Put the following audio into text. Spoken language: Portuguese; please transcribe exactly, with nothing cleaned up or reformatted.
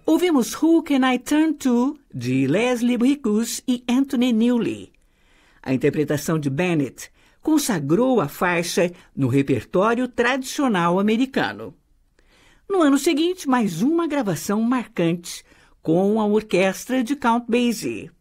Ouvimos Who Can I Turn To, de Leslie Bricusse e Anthony Newley. A interpretação de Bennett consagrou a faixa no repertório tradicional americano. No ano seguinte, mais uma gravação marcante com a orquestra de Count Basie.